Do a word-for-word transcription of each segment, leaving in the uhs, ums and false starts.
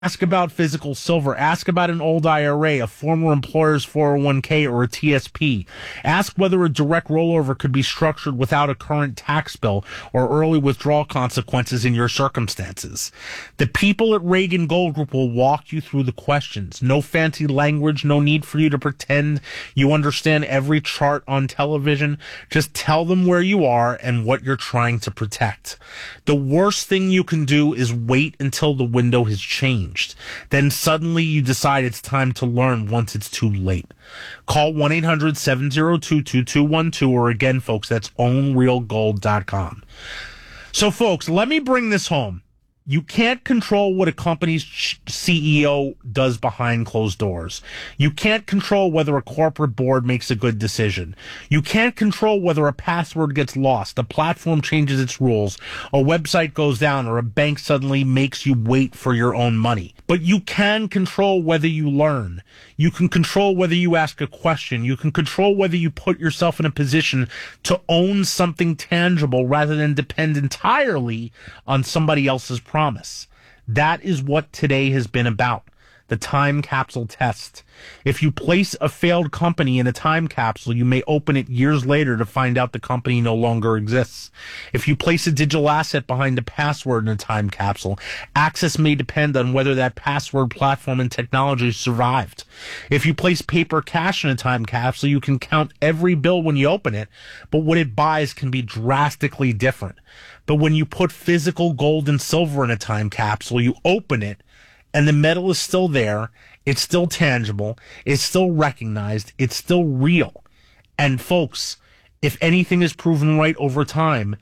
Ask about physical silver. Ask about an old I R A, a former employer's four oh one k, or a T S P. Ask whether a direct rollover could be structured without a current tax bill or early withdrawal consequences in your circumstances. The people at Reagan Gold Group will walk you through the questions. No fancy language, no need for you to pretend you understand every chart on television. Just tell them where you are and what you're trying to protect. The worst thing you can do is wait until the window has changed. Then suddenly you decide it's time to learn once it's too late. Call one eight hundred seven oh two two two one two, or again, folks, that's own real gold dot com. So, folks, let me bring this home. You can't control what a company's C E O does behind closed doors. You can't control whether a corporate board makes a good decision. You can't control whether a password gets lost, a platform changes its rules, a website goes down, or a bank suddenly makes you wait for your own money. But you can control whether you learn. You can control whether you ask a question. You can control whether you put yourself in a position to own something tangible rather than depend entirely on somebody else's promise. That is what today has been about. The time capsule test. If you place a failed company in a time capsule, you may open it years later to find out the company no longer exists. If you place a digital asset behind a password in a time capsule, access may depend on whether that password, platform, and technology survived. If you place paper cash in a time capsule, you can count every bill when you open it, but what it buys can be drastically different. But when you put physical gold and silver in a time capsule, you open it, and the metal is still there, it's still tangible, it's still recognized, it's still real. And folks, if anything is proven right over time,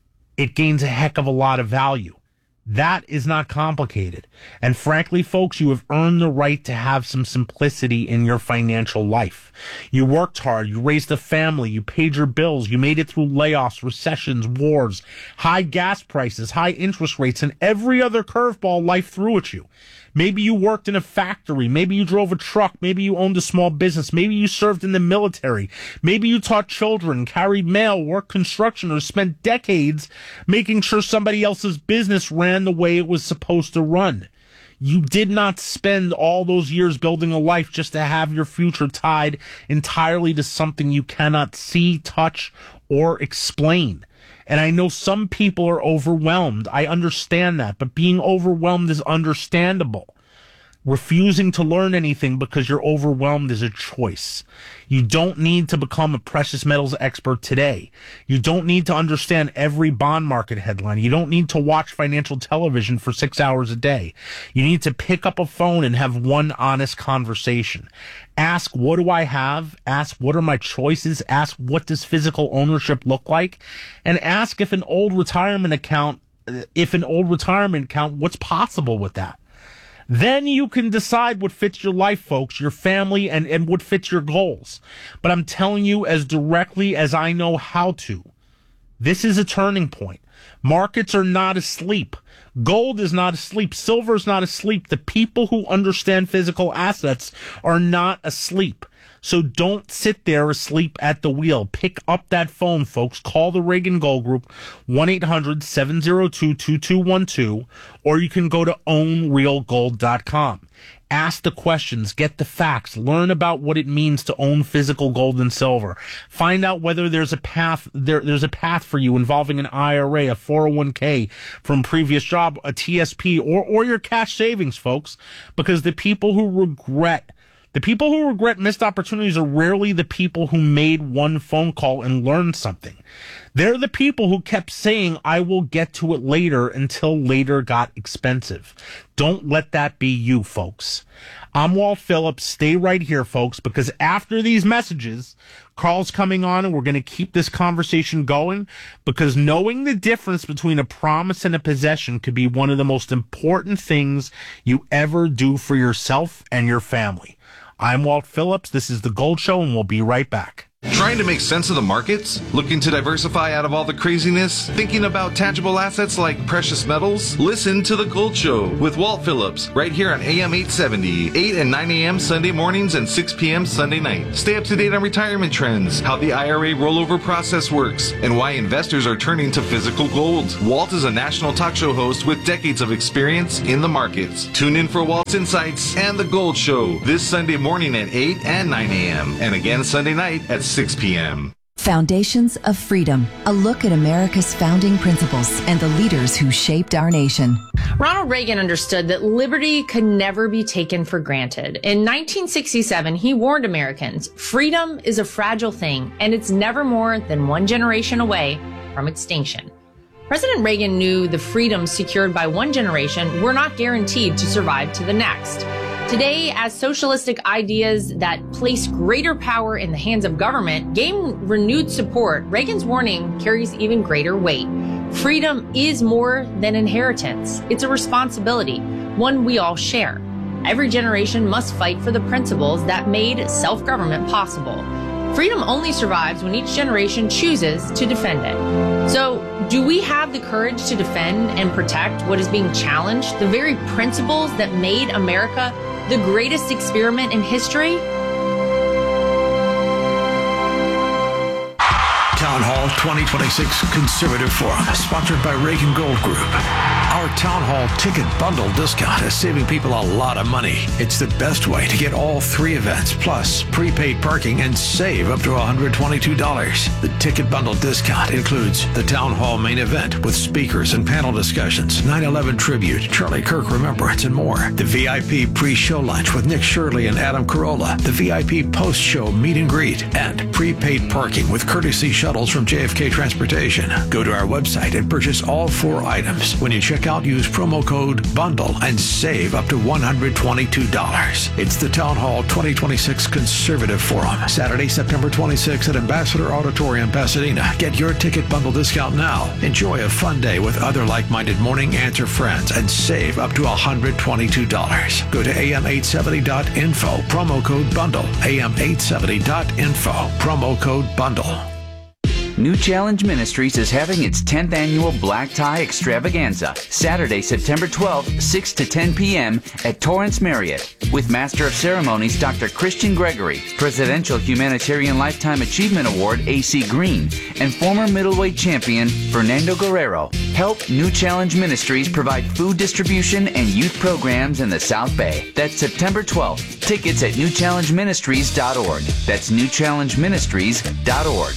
it gains a heck of a lot of value. That is not complicated. And frankly, folks, you have earned the right to have some simplicity in your financial life. You worked hard, you raised a family, you paid your bills, you made it through layoffs, recessions, wars, high gas prices, high interest rates, and every other curveball life threw at you. Maybe you worked in a factory. Maybe you drove a truck. Maybe you owned a small business. Maybe you served in the military. Maybe you taught children, carried mail, worked construction, or spent decades making sure somebody else's business ran the way it was supposed to run. You did not spend all those years building a life just to have your future tied entirely to something you cannot see, touch, or explain. And I know some people are overwhelmed. I understand that. But being overwhelmed is understandable. Refusing to learn anything because you're overwhelmed is a choice. You don't need to become a precious metals expert today. You don't need to understand every bond market headline. You don't need to watch financial television for six hours a day. You need to pick up a phone and have one honest conversation. Ask, what do I have? Ask, what are my choices? Ask, what does physical ownership look like? And ask if an old retirement account, if an old retirement account, what's possible with that? Then you can decide what fits your life, folks, your family, and, and what fits your goals. But I'm telling you as directly as I know how to, this is a turning point. Markets are not asleep. Gold is not asleep. Silver is not asleep. The people who understand physical assets are not asleep. So don't sit there asleep at the wheel. Pick up that phone, folks. Call the Reagan Gold Group, one eight hundred seven oh two two two one two, or you can go to own real gold dot com. Ask the questions, get the facts, learn about what it means to own physical gold and silver. Find out whether there's a path there, there's a path for you involving an I R A, a four oh one k from previous job, a T S P, or, or your cash savings, folks, because the people who regret The people who regret missed opportunities are rarely the people who made one phone call and learned something. They're the people who kept saying, I will get to it later, until later got expensive. Don't let that be you, folks. I'm Walt Phillips. Stay right here, folks, because after these messages, Carl's coming on and we're going to keep this conversation going, because knowing the difference between a promise and a possession could be one of the most important things you ever do for yourself and your family. I'm Walt Phillips. This is The Gold Show, and we'll be right back. Trying to make sense of the markets? Looking to diversify out of all the craziness? Thinking about tangible assets like precious metals? Listen to The Gold Show with Walt Phillips right here on A M eight seventy, eight and nine a.m. Sunday mornings and six p.m. Sunday night. Stay up to date on retirement trends, how the I R A rollover process works, and why investors are turning to physical gold. Walt is a national talk show host with decades of experience in the markets. Tune in for Walt's Insights and The Gold Show this Sunday morning at eight and nine a.m. and again Sunday night at six p.m. Foundations of Freedom, a look at America's founding principles and the leaders who shaped our nation. Ronald Reagan understood that liberty could never be taken for granted. In nineteen sixty-seven, he warned Americans, freedom is a fragile thing, and it's never more than one generation away from extinction. President Reagan knew the freedoms secured by one generation were not guaranteed to survive to the next. Today, as socialistic ideas that place greater power in the hands of government gain renewed support, Reagan's warning carries even greater weight. Freedom is more than inheritance. It's a responsibility, one we all share. Every generation must fight for the principles that made self-government possible. Freedom only survives when each generation chooses to defend it. So, do we have the courage to defend and protect what is being challenged, the very principles that made America the greatest experiment in history? Town Hall twenty twenty-six Conservative Forum, sponsored by Reagan Gold Group. Our Town Hall ticket bundle discount is saving people a lot of money. It's the best way to get all three events, plus prepaid parking, and save up to one hundred twenty-two dollars. The ticket bundle discount includes the Town Hall main event with speakers and panel discussions, nine eleven tribute, Charlie Kirk Remembrance, and more. The V I P pre-show lunch with Nick Shirley and Adam Carolla. The V I P post-show meet and greet. And prepaid parking with courtesy shuttles from J F K Transportation. Go to our website and purchase all four items. When you check out, use promo code BUNDLE and save up to one hundred twenty-two dollars. It's the Town Hall twenty twenty-six Conservative Forum, Saturday, September twenty-sixth at Ambassador Auditorium, Pasadena. Get your ticket bundle discount now. Enjoy a fun day with other like-minded Morning Answer friends and save up to one hundred twenty-two dollars. Go to A M eight seventy dot info, promo code BUNDLE. A M eight seventy dot info, promo code BUNDLE. New Challenge Ministries is having its tenth annual Black Tie Extravaganza, Saturday, September twelfth, six to ten p.m. at Torrance Marriott, with Master of Ceremonies Doctor Christian Gregory, Presidential Humanitarian Lifetime Achievement Award A C Green, and former middleweight champion Fernando Guerrero. Help New Challenge Ministries provide food distribution and youth programs in the South Bay. That's September twelfth. Tickets at new challenge ministries dot org. That's new challenge ministries dot org.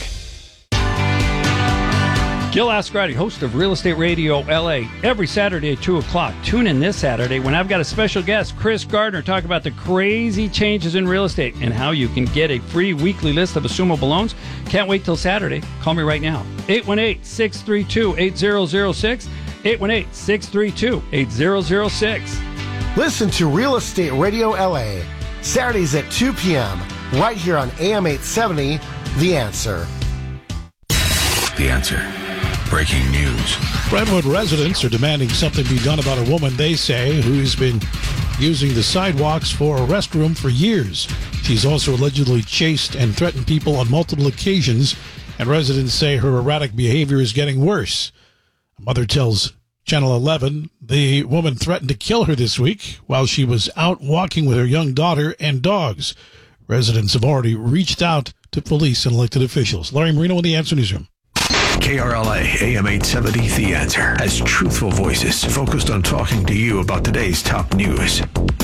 Gil Ascarati, host of Real Estate Radio L A, every Saturday at two o'clock. Tune in this Saturday when I've got a special guest, Chris Gardner, talk about the crazy changes in real estate and how you can get a free weekly list of assumable loans. Can't wait till Saturday. Call me right now. eight one eight, six three two, eight zero zero six. eight one eight, six three two, eight zero zero six. Listen to Real Estate Radio L A, Saturdays at two p.m., right here on A M eight seventy, The Answer. The Answer. Breaking news. Brentwood residents are demanding something be done about a woman they say who's been using the sidewalks for a restroom for years. She's also allegedly chased and threatened people on multiple occasions, and residents say her erratic behavior is getting worse. A mother tells Channel eleven the woman threatened to kill her this week while she was out walking with her young daughter and dogs. Residents have already reached out to police and elected officials. Larry Marino in the Answer Newsroom. K R L A A M eight seventy The Answer has truthful voices focused on talking to you about today's top news.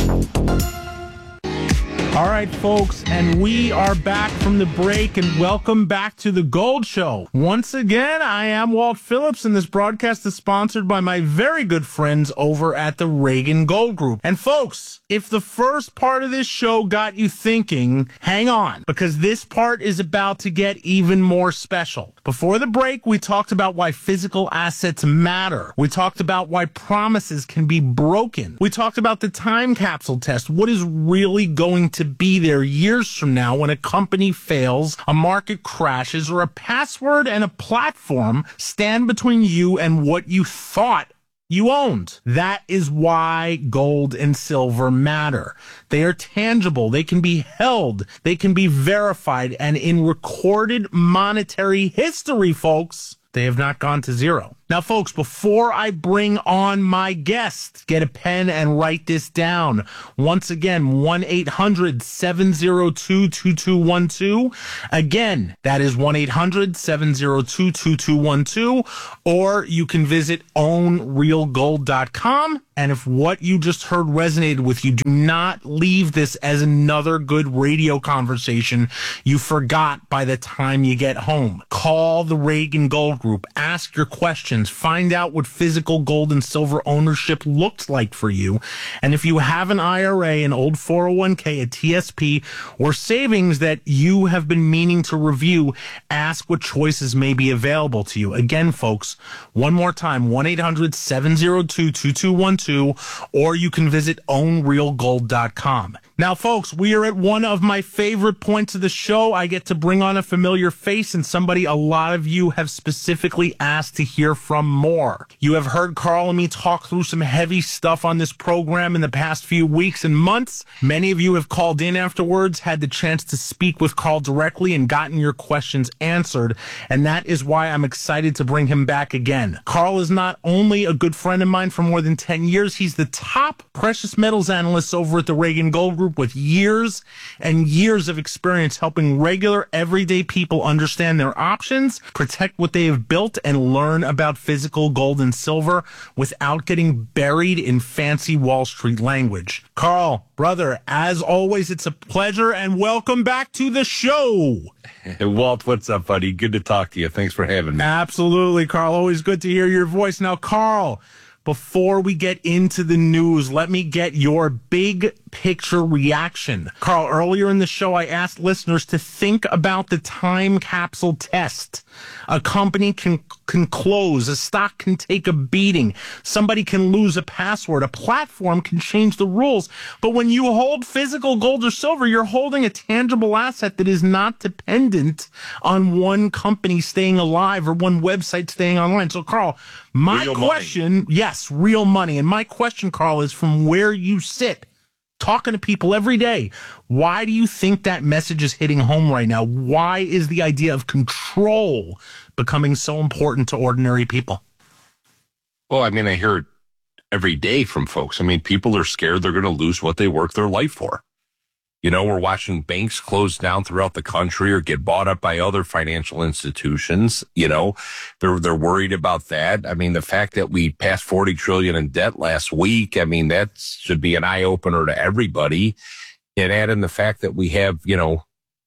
All right, folks, and we are back from the break, and welcome back to The Gold Show. Once again, I am Walt Phillips, and this broadcast is sponsored by my very good friends over at the Reagan Gold Group. And folks, if the first part of this show got you thinking, hang on, because this part is about to get even more special. Before the break, we talked about why physical assets matter. We talked about why promises can be broken. We talked about the time capsule test. What is really going to be there years from now when a company fails, a market crashes, or a password and a platform stand between you and what you thought you owned. That is why gold and silver matter. They are tangible. They can be held. They can be verified. And in recorded monetary history, folks, they have not gone to zero. Now, folks, before I bring on my guest, get a pen and write this down. Once again, one eight hundred seven oh two two two one two. Again, that is one eight hundred seven oh two two two one two. Or you can visit own real gold dot com. And if what you just heard resonated with you, do not leave this as another good radio conversation you forgot by the time you get home. Call the Reagan Gold Group. Ask your questions. Find out what physical gold and silver ownership looks like for you. And if you have an I R A, an old four oh one k, a T S P, or savings that you have been meaning to review, ask what choices may be available to you. Again, folks, one more time, one eight hundred seven oh two two two one two, or you can visit own real gold dot com. Now, folks, we are at one of my favorite points of the show. I get to bring on a familiar face and somebody a lot of you have specifically asked to hear from more. You have heard Carl and me talk through some heavy stuff on this program in the past few weeks and months. Many of you have called in afterwards, had the chance to speak with Carl directly and gotten your questions answered, and that is why I'm excited to bring him back again. Carl is not only a good friend of mine for more than ten years, he's the top precious metals analyst over at the Reagan Gold Group with years and years of experience helping regular everyday people understand their options, protect what they have built, and learn about physical gold and silver without getting buried in fancy Wall Street language. Carl, brother, as always, it's a pleasure and welcome back to the show. Hey, Walt, what's up, buddy? Good to talk to you. Thanks for having me. Absolutely, Carl. Always good to hear your voice. Now, Carl, before we get into the news, let me get your big picture reaction. Carl, earlier in the show, I asked listeners to think about the time capsule test. A company can can close, a stock can take a beating, somebody can lose a password, a platform can change the rules. But when you hold physical gold or silver, you're holding a tangible asset that is not dependent on one company staying alive or one website staying online. So, Carl, my real question, money. yes, real money. And my question, Carl, is from where you sit, talking to people every day, why do you think that message is hitting home right now? Why is the idea of control becoming so important to ordinary people? Well, I mean, I hear it every day from folks. I mean, people are scared they're going to lose what they work their life for. You know, we're watching banks close down throughout the country or get bought up by other financial institutions. You know, they're, they're worried about that. I mean, the fact that we passed forty trillion in debt last week, I mean, that should be an eye opener to everybody. And add in the fact that we have, you know,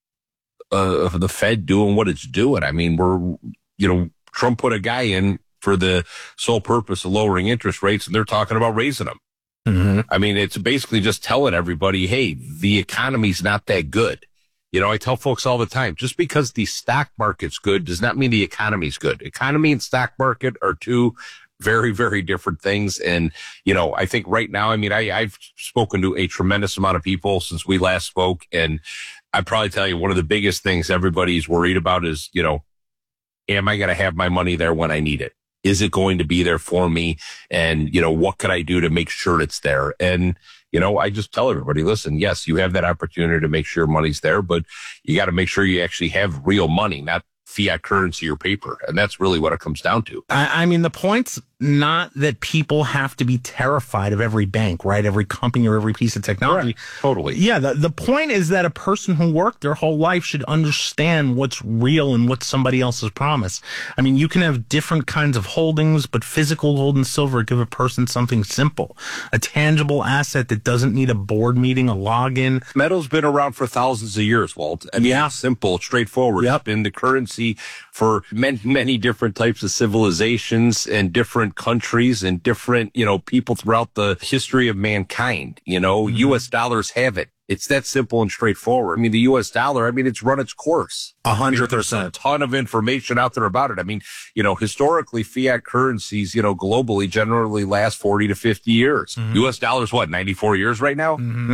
uh, the Fed doing what it's doing. I mean, we're, you know, Trump put a guy in for the sole purpose of lowering interest rates, and they're talking about raising them. Mm-hmm. I mean, it's basically just telling everybody, hey, the economy's not that good. You know, I tell folks all the time, just because the stock market's good does not mean the economy's good. Economy and stock market are two very, very different things. And, you know, I think right now, I mean, I, I've spoken to a tremendous amount of people since we last spoke. And I'd probably tell you one of the biggest things everybody's worried about is, you know, am I going to have my money there when I need it? Is it going to be there for me? And, you know, what could I do to make sure it's there? And, you know, I just tell everybody, listen, yes, you have that opportunity to make sure money's there, but you got to make sure you actually have real money, not fiat currency or paper. And that's really what it comes down to. I, I mean, the point's not that people have to be terrified of every bank, right? Every company or every piece of technology. Correct. Totally. Yeah. The, the point is that a person who worked their whole life should understand what's real and what's somebody else's promise. I mean, you can have different kinds of holdings, but physical gold and silver give a person something simple, a tangible asset that doesn't need a board meeting, a login. Metal's been around for thousands of years, Walt. I mean, yeah. Simple, straightforward. Yep. It's been the currency for many, many different types of civilizations and different countries and different, you know, people throughout the history of mankind. You know, mm-hmm. U S dollars have it. It's that simple and straightforward. I mean, the U S dollar, I mean, it's run its course. A hundred percent. percent. A ton of information out there about it. I mean, you know, historically, fiat currencies, you know, globally generally last forty to fifty years. Mm-hmm. U S dollars, what, ninety-four years right now? Mm-hmm.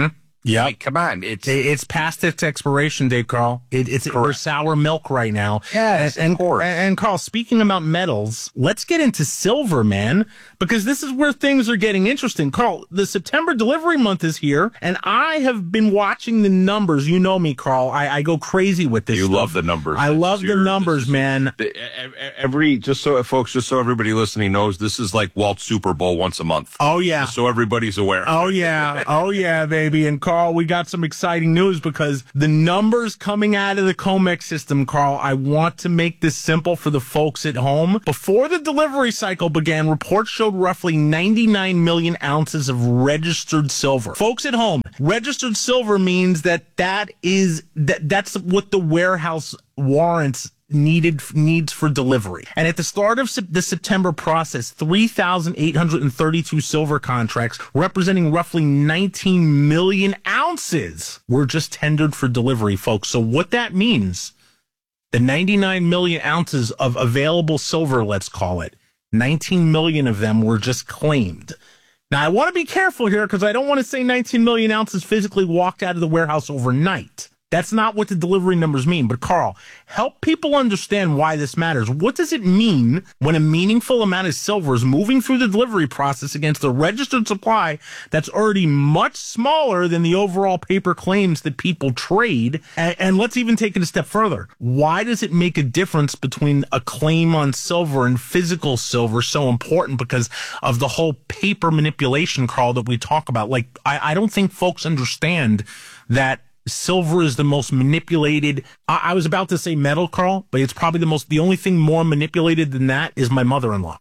Yeah, like, come on, it's it's past its expiration date, Carl. It, it's for sour milk right now. Yes, and, of course. And, and Carl, speaking about metals, let's get into silver, man, because this is where things are getting interesting. Carl, the September delivery month is here, and I have been watching the numbers. You know me, Carl. I, I go crazy with this. You stuff. love the numbers. I love the your, numbers, man. The, every just so folks, just so everybody listening knows, this is like Walt's Super Bowl once a month. Oh yeah, just so everybody's aware. Oh yeah, oh yeah, baby. And Carl, we got some exciting news because the numbers coming out of the COMEX system, Carl, I want to make this simple for the folks at home. Before the delivery cycle began, reports showed roughly ninety-nine million ounces of registered silver. Folks at home, registered silver means that that is that that's what the warehouse warrants needed needs for delivery. And at the start of the September process, three thousand eight hundred thirty-two silver contracts representing roughly nineteen million ounces were just tendered for delivery, folks. So what that means, the ninety-nine million ounces of available silver, let's call it, nineteen million of them were just claimed. Now, I want to be careful here because I don't want to say nineteen million ounces physically walked out of the warehouse overnight. That's not what the delivery numbers mean. But Carl, help people understand why this matters. What does it mean when a meaningful amount of silver is moving through the delivery process against a registered supply that's already much smaller than the overall paper claims that people trade? And, and let's even take it a step further. Why does it make a difference between a claim on silver and physical silver so important? Because of the whole paper manipulation, Carl, that we talk about. Like, I, I don't think folks understand that silver is the most manipulated. I, I was about to say metal, Carl, but it's probably the most, the only thing more manipulated than that is my mother-in-law.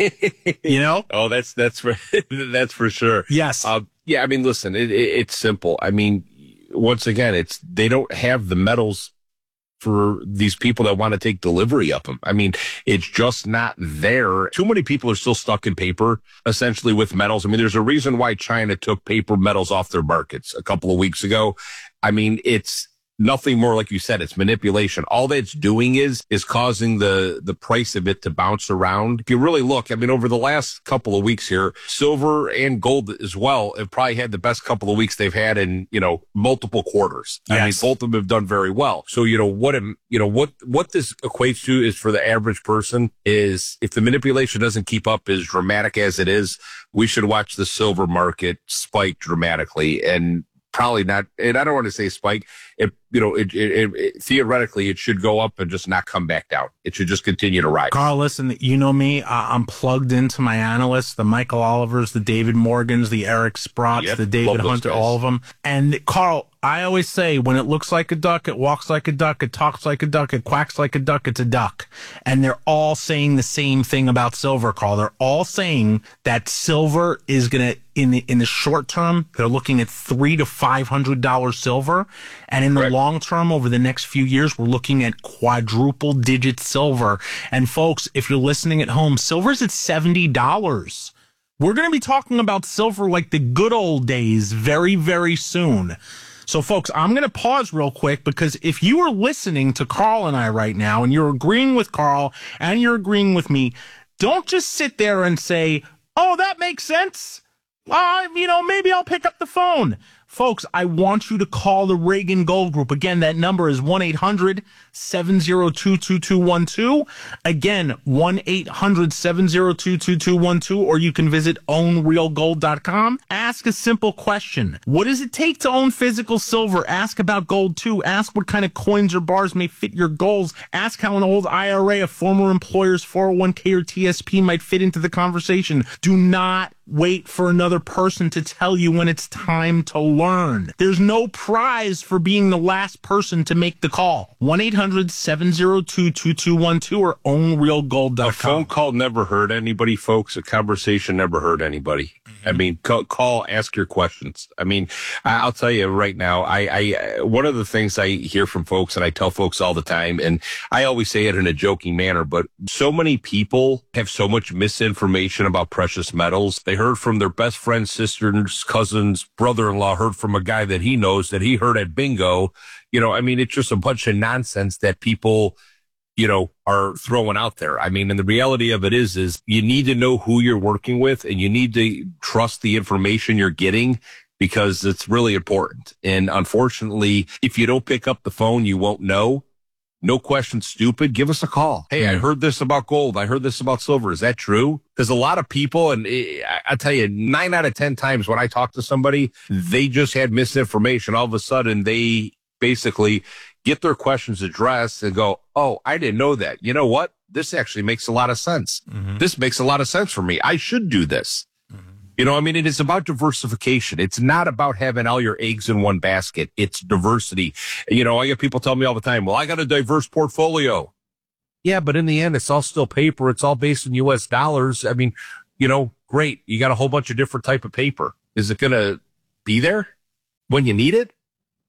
You know? Oh, that's, that's for, that's for sure. Yes. Uh, yeah. I mean, listen, it, it, it's simple. I mean, once again, it's, they don't have the metals for these people that want to take delivery of them. I mean, it's just not there. Too many people are still stuck in paper, essentially, with metals. I mean, there's a reason why China took paper metals off their markets a couple of weeks ago. I mean, it's nothing more, like you said, it's manipulation. All that's doing is, is causing the, the price of it to bounce around. If you really look, I mean, over the last couple of weeks here, silver and gold as well have probably had the best couple of weeks they've had in, you know, multiple quarters. Yes. I mean, both of them have done very well. So, you know, what, you know, what, what this equates to is for the average person is if the manipulation doesn't keep up as dramatic as it is, we should watch the silver market spike dramatically. And probably not, and I don't want to say spike. It, you know, it, it, it theoretically it should go up and just not come back down. It should just continue to rise. Carl, listen, you know me. Uh, I'm plugged into my analysts, the Michael Olivers, the David Morgans, the Eric Sprotts, yep, the David Hunter, all of them. And Carl, I always say when it looks like a duck, it walks like a duck, it talks like a duck, it quacks like a duck, it's a duck. And they're all saying the same thing about silver, Carl. They're all saying that silver is going to, in the in the short term, they're looking at three to five hundred dollars silver, and in the Correct. long term, over the next few years, we're looking at quadruple digit silver. And folks, if you're listening at home, silver's at seventy dollars. We're going to be talking about silver like the good old days very, very soon. So, folks, I'm going to pause real quick because if you are listening to Carl and I right now and you're agreeing with Carl and you're agreeing with me, don't just sit there and say, oh, that makes sense. Uh, you know, maybe I'll pick up the phone. Folks, I want you to call the Reagan Gold Group. Again, that number is one eight hundred seven oh two two two one two. Again, one eight hundred seven oh two two two one two, or you can visit own real gold dot com. Ask a simple question. What does it take to own physical silver? Ask about gold too. Ask what kind of coins or bars may fit your goals. Ask how an old I R A, a former employer's four oh one k or T S P might fit into the conversation. Do not wait for another person to tell you when it's time to learn. There's no prize for being the last person to make the call. one eight hundred seven oh two two two one two or own real gold dot com. A phone call never hurt anybody, folks. A conversation never hurt anybody. Mm-hmm. I mean, call, call, ask your questions. I mean, I'll tell you right now, I, I, one of the things I hear from folks, and I tell folks all the time, and I always say it in a joking manner, but so many people have so much misinformation about precious metals. They heard from their best friends, sisters, cousins, brother-in-law, heard from a guy that he knows that he heard at bingo. You know, I mean, it's just a bunch of nonsense that people, you know, are throwing out there. I mean, and the reality of it is, is you need to know who you're working with and you need to trust the information you're getting. because it's really important. And unfortunately, if you don't pick up the phone, you won't know. No question stupid. Give us a call. Hey, I heard this about gold. I heard this about silver. Is that true? Because a lot of people, and I tell you, nine out of ten times when I talk to somebody, they just had misinformation. All of a sudden, they basically get their questions addressed and go, oh, I didn't know that. You know what? This actually makes a lot of sense. Mm-hmm. This makes a lot of sense for me. I should do this. You know, I mean, it is about diversification. It's not about having all your eggs in one basket. It's diversity. You know, I get people tell me all the time, well, I got a diverse portfolio. Yeah, but in the end, it's all still paper. It's all based in U S dollars. I mean, you know, great. You got a whole bunch of different type of paper. Is it going to be there when you need it?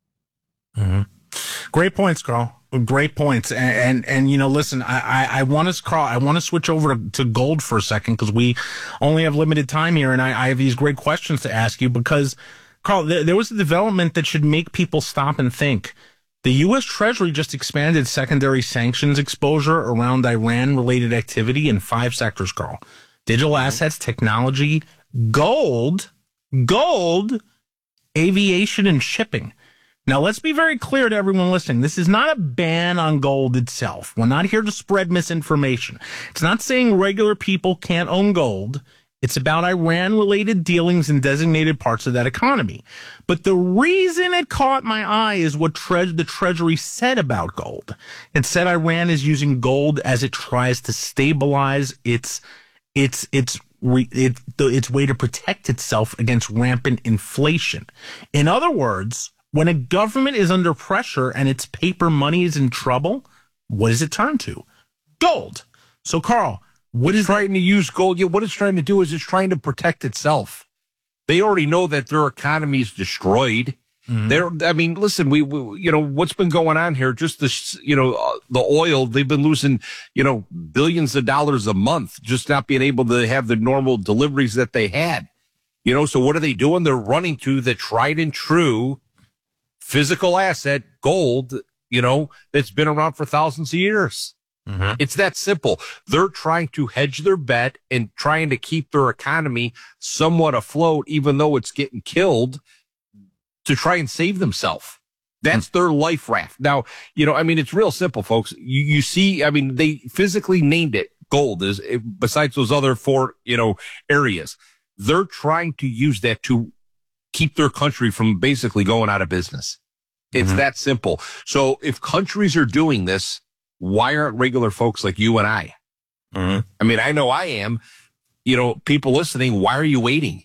Mm-hmm. Great points, Carl. Great points. And, and, and, you know, listen, I, I, I want to, Carl, I want to switch over to, to gold for a second because we only have limited time here. And I, I have these great questions to ask you because, Carl, there, there was a development that should make people stop and think. The U S Treasury just expanded secondary sanctions exposure around Iran-related activity in five sectors, Carl. Digital assets, technology, gold, gold, aviation, and shipping. Now, let's be very clear to everyone listening. This is not a ban on gold itself. We're not here to spread misinformation. It's not saying regular people can't own gold. It's about Iran-related dealings in designated parts of that economy. But the reason it caught my eye is what tre- the Treasury said about gold. It said Iran is using gold as it tries to stabilize its its its re- it, the, its way to protect itself against rampant inflation. In other words, when a government is under pressure and its paper money is in trouble, what does it turn to? Gold. So, Carl, what is trying to use gold? Yeah, what it's trying to do is it's trying to protect itself. They already know that their economy is destroyed. Mm-hmm. They're, I mean, listen, we, we, you know, what's been going on here? Just this, you know, uh, the oil, they've been losing, you know, billions of dollars a month, just not being able to have the normal deliveries that they had. You know, so what are they doing? They're running to the tried and true physical asset, gold, you know, that's been around for thousands of years. Mm-hmm. It's that simple. They're trying to hedge their bet and trying to keep their economy somewhat afloat, even though it's getting killed, to try and save themselves. That's mm-hmm. their life raft. Now, you know, I mean, it's real simple, folks. You, you see, I mean, they physically named it gold, is besides those other four, you know, areas. They're trying to use that to keep their country from basically going out of business. It's mm-hmm. that simple. So if countries are doing this, why aren't regular folks like you and I? Mm-hmm. I mean, I know I am. You know, people listening, why are you waiting?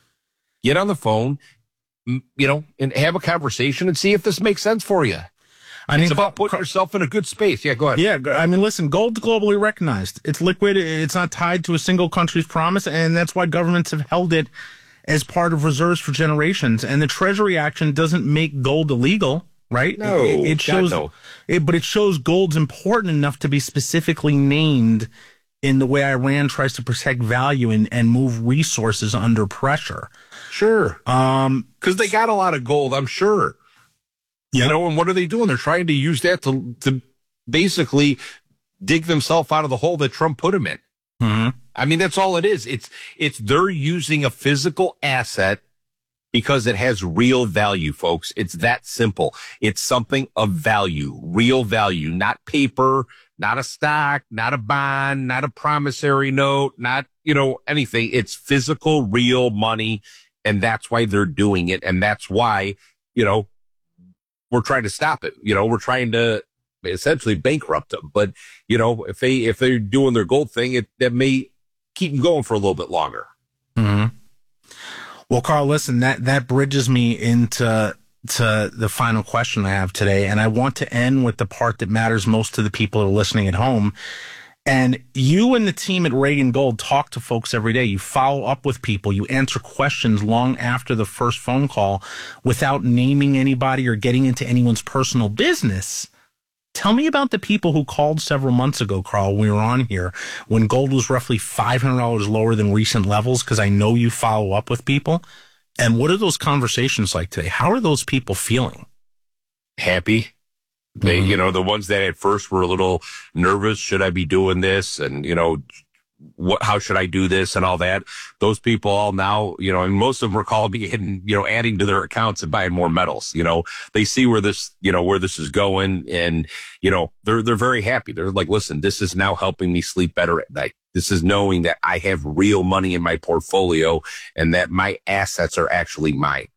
Get on the phone, you know, and have a conversation and see if this makes sense for you. I mean, it's about putting yourself in a good space. Yeah, go ahead. Yeah, I mean, listen, gold's globally recognized. It's liquid. It's not tied to a single country's promise, and that's why governments have held it as part of reserves for generations. And the Treasury action doesn't make gold illegal, right? No, it, it shows, God, no. It, but it shows gold's important enough to be specifically named in the way Iran tries to protect value and, and move resources under pressure. Sure. Um, because they got a lot of gold, I'm sure. Yep. You know, and what are they doing? They're trying to use that to, to basically dig themselves out of the hole that Trump put them in. Mm-hmm. I mean, that's all it is. It's, it's, they're using a physical asset because it has real value, folks. It's that simple. It's something of value, real value, not paper, not a stock, not a bond, not a promissory note, not, you know, anything. It's physical, real money. And that's why they're doing it. And that's why, you know, we're trying to stop it. You know, we're trying to essentially bankrupt them. But, you know, if they, if they're doing their gold thing, it, that may keep them going for a little bit longer. Mm-hmm. Well, Carl, listen, that, that bridges me into to the final question I have today. And I want to end with the part that matters most to the people that are listening at home. And you and the team at Reagan Gold talk to folks every day. You follow up with people. You answer questions long after the first phone call without naming anybody or getting into anyone's personal business. Tell me about the people who called several months ago, Carl, when we were on here, when gold was roughly five hundred dollars lower than recent levels, because I know you follow up with people. And what are those conversations like today? How are those people feeling? Happy. They, mm-hmm. you know, the ones that at first were a little nervous. Should I be doing this? And, you know, what, how should I do this and all that? Those people all now, you know, and most of them are calling me and, you know, adding to their accounts and buying more metals. You know, they see where this, you know, where this is going, and, you know, they're, they're very happy. They're like, listen, this is now helping me sleep better at night. This is knowing that I have real money in my portfolio and that my assets are actually mine,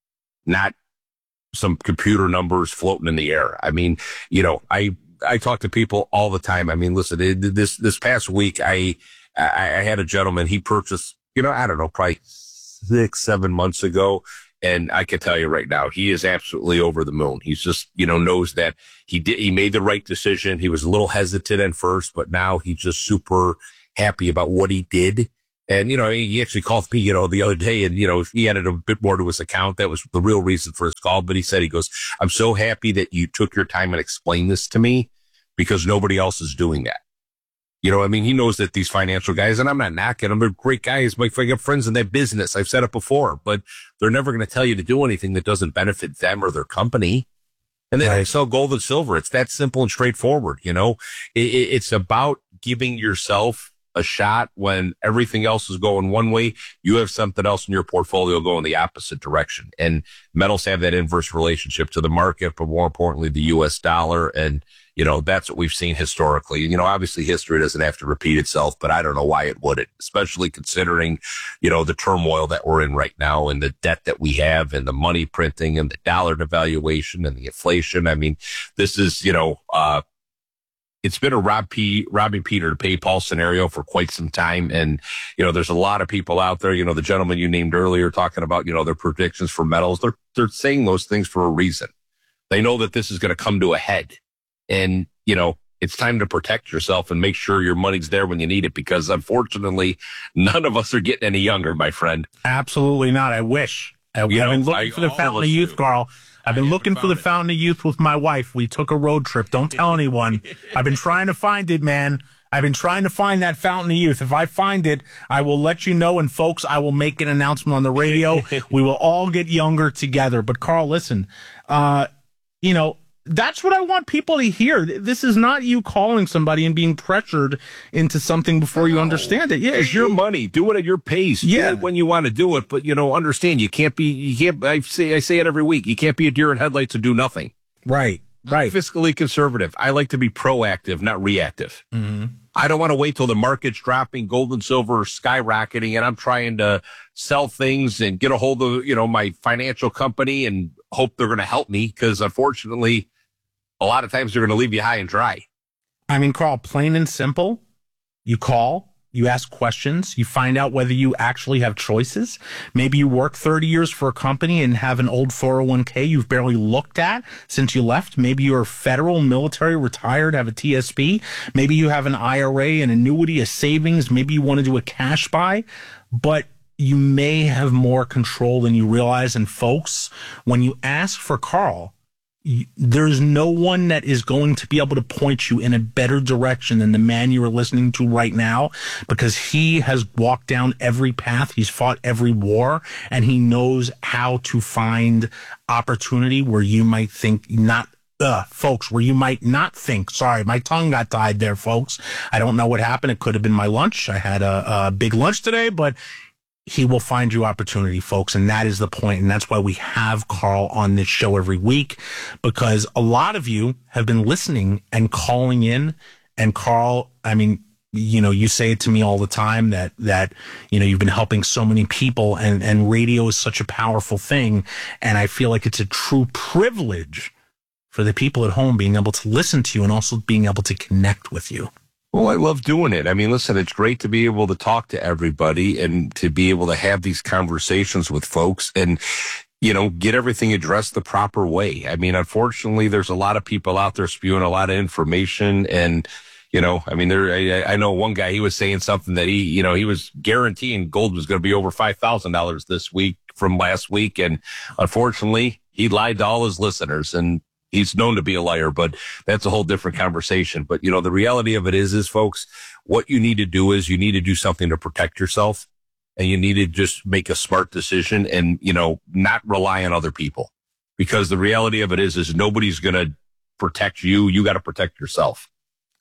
not some computer numbers floating in the air. I mean, you know, I, I talk to people all the time. I mean, listen, it, this, this past week, I, I, I had a gentleman, he purchased, you know, I don't know, probably six, seven months ago. And I can tell you right now, he is absolutely over the moon. He's just, you know, knows that he did, he made the right decision. He was a little hesitant at first, but now he's just super happy about what he did. And, you know, he actually called me, you know, the other day, and, you know, he added a bit more to his account. That was the real reason for his call. But he said, he goes, I'm so happy that you took your time and explained this to me, because nobody else is doing that. You know, I mean, he knows that these financial guys, and I'm not knocking them, they're great guys. My I got friends in that business. I've said it before, but they're never going to tell you to do anything that doesn't benefit them or their company. And then right. sell gold and silver. It's that simple and straightforward. You know, it, it's about giving yourself a shot when everything else is going one way. You have something else in your portfolio going the opposite direction. And metals have that inverse relationship to the market, but more importantly, the U S dollar. And, you know, that's what we've seen historically. You know, obviously history doesn't have to repeat itself, but I don't know why it wouldn't, especially considering, you know, the turmoil that we're in right now and the debt that we have and the money printing and the dollar devaluation and the inflation. I mean, this is, you know, uh, it's been a Rob P, robbing Peter to pay Paul scenario for quite some time. And, you know, there's a lot of people out there, you know, the gentleman you named earlier talking about, you know, their predictions for metals. They're, they're saying those things for a reason. They know that this is going to come to a head. And, you know, it's time to protect yourself and make sure your money's there when you need it, because unfortunately, none of us are getting any younger, my friend. Absolutely not. I wish. I've been looking I, for the Fountain of Youth, do. Carl. I've been looking for the Fountain of Youth with my wife. We took a road trip. Don't tell anyone. I've been trying to find it, man. I've been trying to find that Fountain of Youth. If I find it, I will let you know. And folks, I will make an announcement on the radio. We will all get younger together. But Carl, listen, uh, you know, that's what I want people to hear. This is not you calling somebody and being pressured into something before you understand it. Yeah, it's your money. Do it at your pace. Yeah, do it when you want to do it. But, you know, understand you can't be. You can't. I say. I say it every week. You can't be a deer in headlights and do nothing. Right. Right. I'm fiscally conservative. I like to be proactive, not reactive. Mm-hmm. I don't want to wait till the market's dropping, gold and silver are skyrocketing, and I'm trying to sell things and get a hold of, you know, my financial company and hope they're going to help me, because unfortunately, a lot of times they're going to leave you high and dry. I mean, Carl, plain and simple, you call, you ask questions, you find out whether you actually have choices. Maybe you work thirty years for a company and have an old four oh one k you've barely looked at since you left. Maybe you're federal, military, retired, have a T S P. Maybe you have an I R A, an annuity, a savings. Maybe you want to do a cash buy, but you may have more control than you realize. And folks, when you ask for Carl, there's no one that is going to be able to point you in a better direction than the man you are listening to right now, because he has walked down every path. He's fought every war, and he knows how to find opportunity where you might think not, uh, folks, where you might not think. Sorry, my tongue got tied there, folks. I don't know what happened. It could have been my lunch. I had a, a big lunch today, but he will find you opportunity, folks. And that is the point. And that's why we have Carl on this show every week, because a lot of you have been listening and calling in. And Carl, I mean, you know, you say it to me all the time that, that, you know, you've been helping so many people, and, and radio is such a powerful thing. And I feel like it's a true privilege for the people at home being able to listen to you and also being able to connect with you. Well, I love doing it. I mean, listen, it's great to be able to talk to everybody and to be able to have these conversations with folks and, you know, get everything addressed the proper way. I mean, unfortunately, there's a lot of people out there spewing a lot of information, and, you know, I mean, there, I, I know one guy, he was saying something that he, you know, he was guaranteeing gold was going to be over five thousand dollars this week from last week. And unfortunately, he lied to all his listeners, and he's known to be a liar, but that's a whole different conversation. But, you know, the reality of it is, is folks, what you need to do is you need to do something to protect yourself, and you need to just make a smart decision and, you know, not rely on other people, because the reality of it is, is nobody's going to protect you. You got to protect yourself.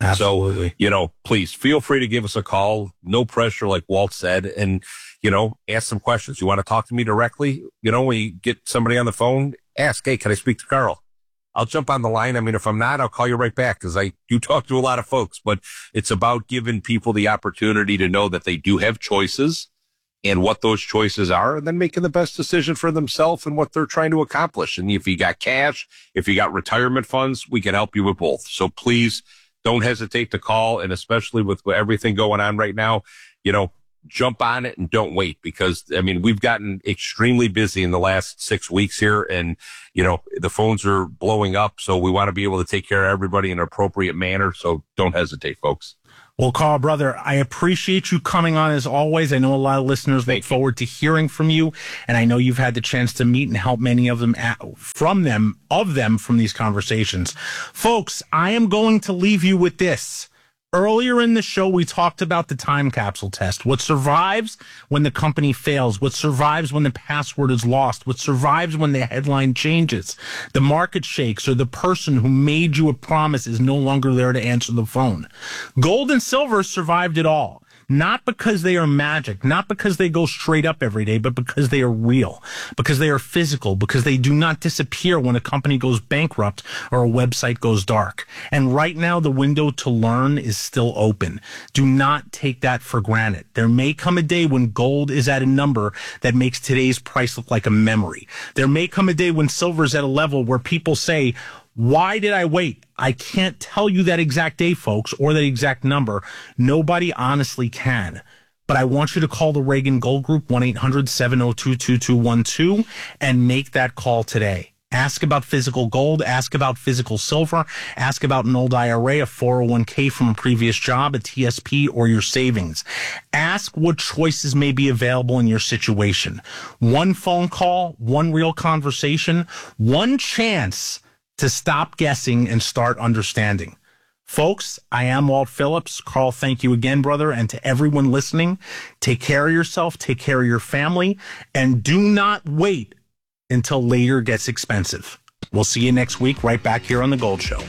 Absolutely. So, you know, please feel free to give us a call. No pressure, like Walt said, and, you know, ask some questions. You want to talk to me directly? You know, when you get somebody on the phone, ask, hey, can I speak to Carl? I'll jump on the line. I mean, if I'm not, I'll call you right back because I do talk to a lot of folks, but it's about giving people the opportunity to know that they do have choices and what those choices are, and then making the best decision for themselves and what they're trying to accomplish. And if you got cash, if you got retirement funds, we can help you with both. So please don't hesitate to call. And especially with everything going on right now, you know, jump on it and don't wait because, I mean, we've gotten extremely busy in the last six weeks here and, you know, the phones are blowing up. So we want to be able to take care of everybody in an appropriate manner. So don't hesitate, folks. Well, Carl, brother, I appreciate you coming on as always. I know a lot of listeners look forward to hearing from you, and I know you've had the chance to meet and help many of them at, from them, of them from these conversations. Folks, I am going to leave you with this. Earlier in the show, we talked about the time capsule test. What survives when the company fails? What survives when the password is lost? What survives when the headline changes? The market shakes or the person who made you a promise is no longer there to answer the phone. Gold and silver survived it all. Not because they are magic, not because they go straight up every day, but because they are real, because they are physical, because they do not disappear when a company goes bankrupt or a website goes dark. And right now, the window to learn is still open. Do not take that for granted. There may come a day when gold is at a number that makes today's price look like a memory. There may come a day when silver is at a level where people say, why did I wait? I can't tell you that exact day, folks, or the exact number. Nobody honestly can. But I want you to call the Reagan Gold Group, one eight hundred seven oh two two two one two, and make that call today. Ask about physical gold. Ask about physical silver. Ask about an old I R A, a four oh one k from a previous job, a T S P, or your savings. Ask what choices may be available in your situation. One phone call, one real conversation, one chance to stop guessing and start understanding. Folks, I am Walt Phillips. Carl, thank you again, brother. And to everyone listening, take care of yourself, take care of your family, and do not wait until later gets expensive. We'll see you next week right back here on The Gold Show.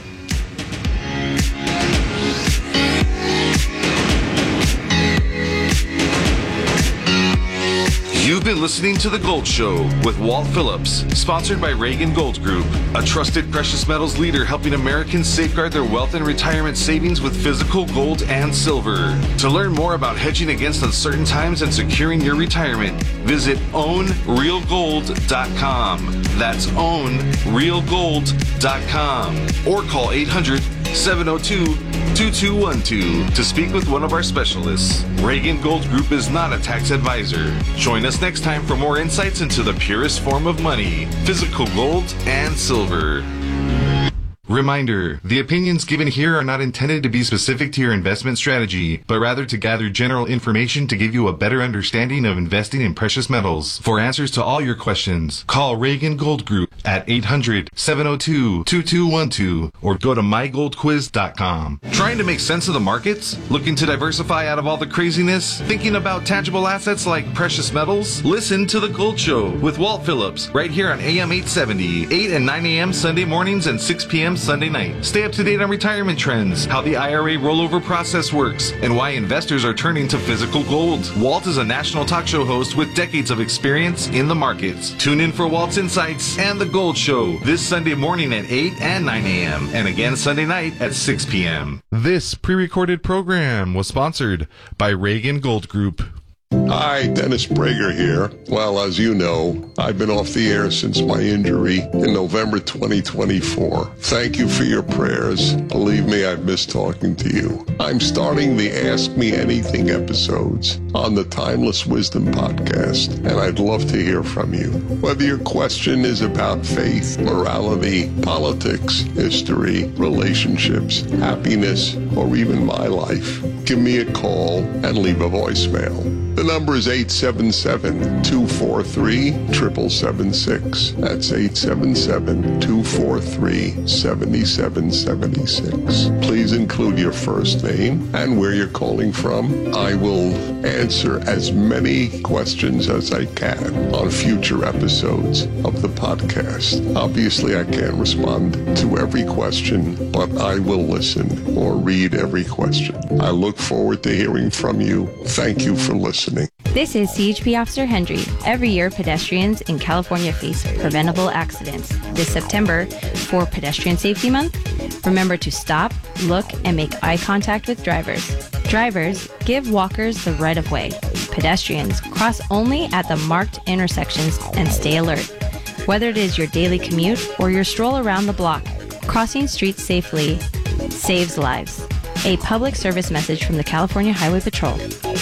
You've been listening to The Gold Show with Walt Phillips, sponsored by Reagan Gold Group, a trusted precious metals leader helping Americans safeguard their wealth and retirement savings with physical gold and silver. To learn more about hedging against uncertain times and securing your retirement, visit own real gold dot com. That's own real gold dot com. Or call eight hundred seven oh two two two one two to speak with one of our specialists. Reagan Gold Group is not a tax advisor. Join us next time for more insights into the purest form of money, physical gold and silver. Reminder, the opinions given here are not intended to be specific to your investment strategy, but rather to gather general information to give you a better understanding of investing in precious metals. For answers to all your questions, call Reagan Gold Group at eight hundred seven oh two two two one two or go to my gold quiz dot com. Trying to make sense of the markets? Looking to diversify out of all the craziness? Thinking about tangible assets like precious metals? Listen to The Gold Show with Walt Phillips right here on A M eight seventy, eight and nine a.m. Sunday mornings and six p.m. Sunday night. Stay up to date on retirement trends, how the I R A rollover process works, and why investors are turning to physical gold. Walt is a national talk show host with decades of experience in the markets. Tune in for Walt's Insights and The Gold Show this Sunday morning at eight and nine a.m. and again Sunday night at six p.m. This pre-recorded program was sponsored by Reagan Gold Group. Hi, Dennis Prager here. Well, as you know, I've been off the air since my injury in November twenty twenty-four. Thank you for your prayers. Believe me, I've missed talking to you. I'm starting the Ask Me Anything episodes on the Timeless Wisdom podcast, and I'd love to hear from you. Whether your question is about faith, morality, politics, history, relationships, happiness, or even my life, give me a call and leave a voicemail. The number is eight seven seven, two four three, seven seven seven six. That's eight seven seven, two four three, seven seven seven six. Please include your first name and where you're calling from. I will answer as many questions as I can on future episodes of the podcast. Obviously, I can't respond to every question, but I will listen or read every question. I look forward to hearing from you. Thank you for listening. This is C H P Officer Hendry. Every year, pedestrians in California face preventable accidents. This September, for Pedestrian Safety Month, remember to stop, look, and make eye contact with drivers. Drivers, give walkers the right of way. Pedestrians, cross only at the marked intersections and stay alert. Whether it is your daily commute or your stroll around the block, crossing streets safely saves lives. A public service message from the California Highway Patrol.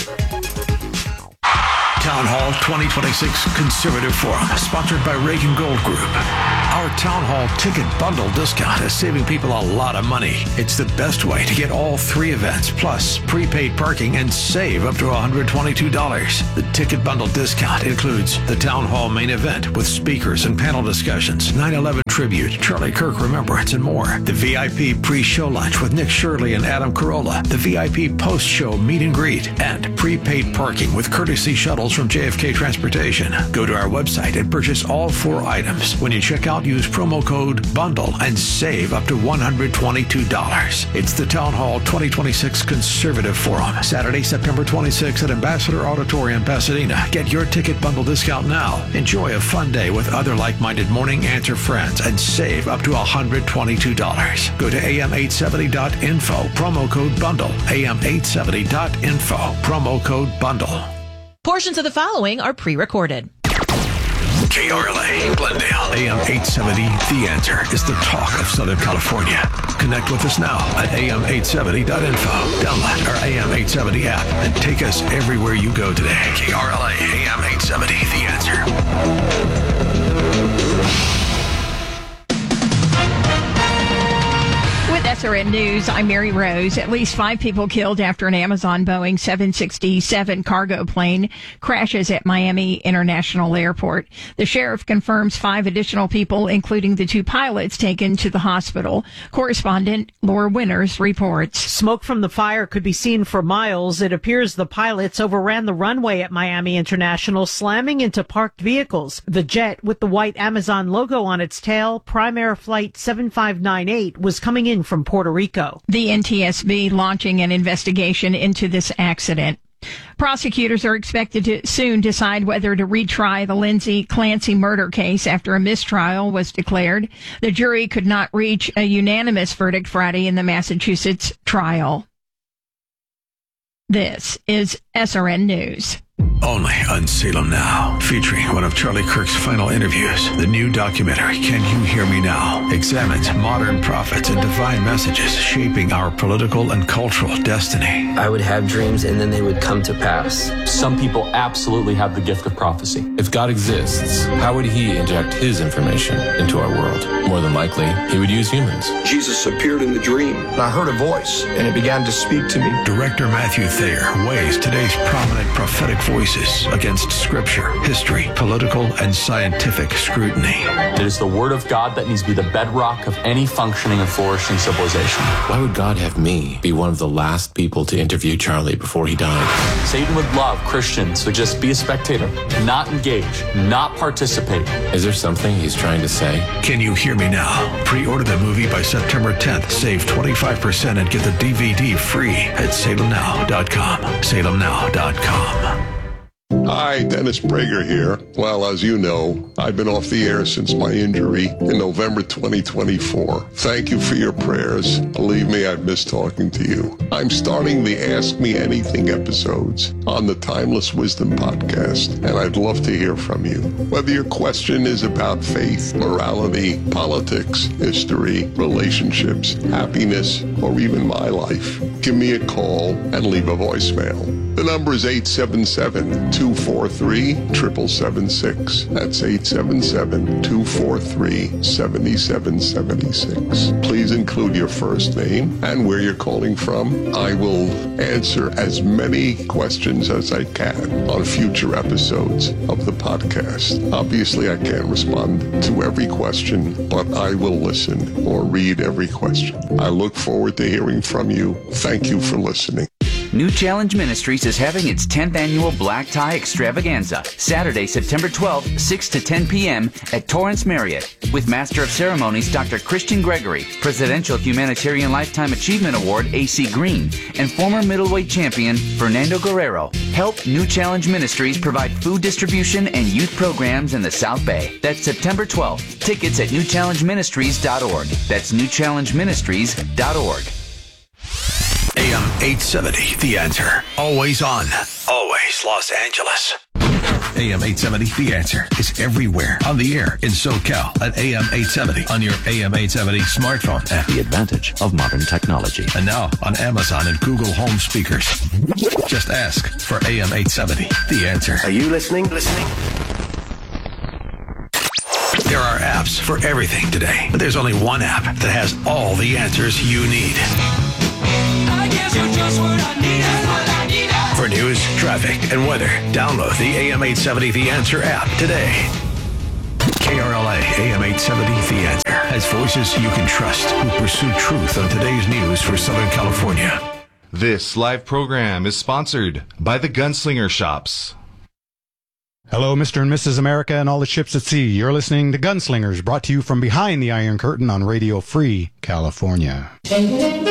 Town Hall twenty twenty-six Conservative Forum, sponsored by Reagan Gold Group. Our Town Hall ticket bundle discount is saving people a lot of money. It's the best way to get all three events, plus prepaid parking, and save up to one hundred twenty-two dollars. The ticket bundle discount includes the Town Hall main event with speakers and panel discussions, nine eleven tribute, Charlie Kirk Remembrance, and more. The V I P pre-show lunch with Nick Shirley and Adam Carolla. The V I P post-show meet and greet. And prepaid parking with courtesy shuttles from J F K Transportation. Go to our website and purchase all four items. When you check out, use promo code BUNDLE and save up to one hundred twenty-two dollars. It's the Town Hall twenty twenty-six Conservative Forum, Saturday, September twenty-sixth at Ambassador Auditorium, Pasadena. Get your ticket bundle discount now. Enjoy a fun day with other like-minded Morning Answer friends and save up to one hundred twenty-two dollars. Go to A M eight seventy dot info, promo code BUNDLE. A M eight seventy dot info, promo code BUNDLE. Portions of the following are pre-recorded. K R L A, Glendale, A M eight seventy, The Answer is the talk of Southern California. Connect with us now at A M eight seventy dot info. Download our A M eight seventy app and take us everywhere you go today. K R L A, A M eight seventy, The Answer. With S R N News, I'm Mary Rose. At least five people killed after an Amazon Boeing seven sixty-seven cargo plane crashes at Miami International Airport. The sheriff confirms five additional people, including the two pilots, taken to the hospital. Correspondent Laura Winters reports. Smoke from the fire could be seen for miles. It appears the pilots overran the runway at Miami International, slamming into parked vehicles. The jet, with the white Amazon logo on its tail, Primair Flight seven five nine eight, was coming in from Puerto Rico. The N T S B launching an investigation into this accident. Prosecutors are expected to soon decide whether to retry the Lindsay Clancy murder case after a mistrial was declared. The jury could not reach a unanimous verdict Friday in the Massachusetts trial. This is S R N News. Only on Salem Now, featuring one of Charlie Kirk's final interviews. The new documentary, Can You Hear Me Now?, examines modern prophets and divine messages shaping our political and cultural destiny. I would have dreams and then they would come to pass. Some people absolutely have the gift of prophecy. If God exists, how would he inject his information into our world? More than likely, he would use humans. Jesus appeared in the dream, and I heard a voice, and it began to speak to me. Director Matthew Thayer weighs today's prominent prophetic voices against scripture, history, political, and scientific scrutiny. It is the word of God that needs to be the bedrock of any functioning and flourishing civilization. Why would God have me be one of the last people to interview Charlie before he died? Satan would love Christians to just be a spectator, not engage, not participate. Is there something he's trying to say? Can You Hear Me Now? Pre-order the movie by September tenth. Save twenty-five percent and get the D V D free at salem now dot com. salem now dot com. Hi, Dennis Prager here. Well, as you know, I've been off the air since my injury in November twenty twenty-four. Thank you for your prayers. Believe me, I've missed talking to you. I'm starting the Ask Me Anything episodes on the Timeless Wisdom podcast, and I'd love to hear from you. Whether your question is about faith, morality, politics, history, relationships, happiness, or even my life, give me a call and leave a voicemail. The The number is eight seven seven, two four three, seven seven seven six. That's eight seven seven, two four three, seven seven seven six. Please include your first name and where you're calling from. I will answer as many questions as I can on future episodes of the podcast. Obviously, I can't respond to every question, but I will listen or read every question. I look forward to hearing from you. Thank you for listening. New Challenge Ministries is having its tenth annual Black Tie Extravaganza, Saturday, September twelfth, six to ten p.m. at Torrance Marriott, with Master of Ceremonies Doctor Christian Gregory, Presidential Humanitarian Lifetime Achievement Award A C Green, and former middleweight champion Fernando Guerrero. Help New Challenge Ministries provide food distribution and youth programs in the South Bay. That's September twelfth. Tickets at new challenge ministries dot org. That's new challenge ministries dot org. A M eight seventy, The Answer. Always on. Always Los Angeles. A M eight seventy, The Answer is everywhere on the air in SoCal at A M eight seventy on your A M eight seventy smartphone app. The advantage of modern technology. And now on Amazon and Google Home speakers. Just ask for A M eight seventy, The Answer. Are you listening? Listening? There are apps for everything today, but there's only one app that has all the answers you need. I guess you're just what I need, what I need. For news, traffic, and weather, download the A M eight seventy The Answer app today. K R L A A M eight seventy The Answer has voices you can trust who pursue truth on today's news for Southern California. This live program is sponsored by the Gunslinger Shops. Hello, Mister and Missus America and all the ships at sea. You're listening to Gunslingers, brought to you from behind the Iron Curtain on Radio Free California.